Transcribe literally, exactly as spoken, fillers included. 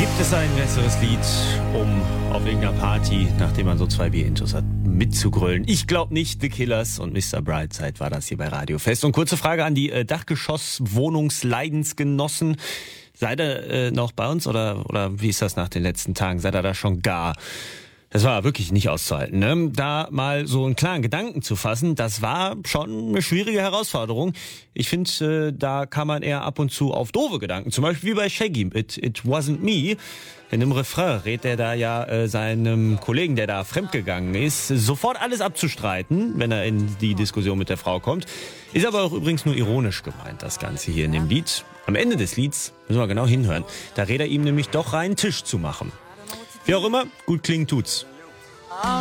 Gibt es ein besseres Lied, um auf irgendeiner Party, nachdem man so zwei Bier-Intos hat, mitzugrölen? Ich glaube nicht. The Killers und Mister Brightside war das hier bei Radio Fest. Und kurze Frage an die äh, Dachgeschoss-Wohnungsleidensgenossen. Seid ihr äh, noch bei uns oder, oder wie ist das nach den letzten Tagen? Seid ihr da schon gar? Das war wirklich nicht auszuhalten, ne? Da mal so einen klaren Gedanken zu fassen, das war schon eine schwierige Herausforderung. Ich finde, äh, da kann man eher ab und zu auf doofe Gedanken, zum Beispiel wie bei Shaggy, It, It Wasn't Me. In dem Refrain rät er da ja äh, seinem Kollegen, der da fremdgegangen ist, sofort alles abzustreiten, wenn er in die Diskussion mit der Frau kommt. Ist aber auch übrigens nur ironisch gemeint, das Ganze hier in dem Lied. Am Ende des Lieds, müssen wir genau hinhören, da rät er ihm nämlich doch reinen Tisch zu machen. Wie auch immer, gut klingen tut's.